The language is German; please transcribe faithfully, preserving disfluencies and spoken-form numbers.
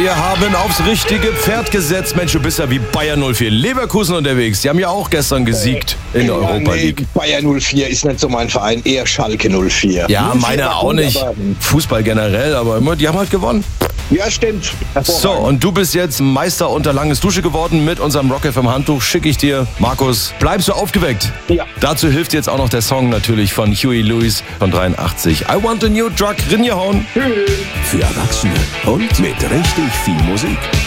Wir haben aufs richtige Pferd gesetzt. Mensch, du bist ja wie Bayer null vier Leverkusen unterwegs. Die haben ja auch gestern gesiegt in der ja, Europa nee, League. Bayer null vier ist nicht so mein Verein, eher Schalke null vier. Ja, meine auch nicht. Fußball generell, aber immer, die haben halt gewonnen. Ja, stimmt. So, und du bist jetzt Meister unter Langes Dusche geworden mit unserem Rock F M Handtuch. Schicke ich dir. Markus, bleibst du aufgeweckt? Ja. Dazu hilft jetzt auch noch der Song natürlich von Huey Lewis von dreiundachtzig. I want a new drug, rinjehauen. Für Erwachsene und mit richtig viel Musik.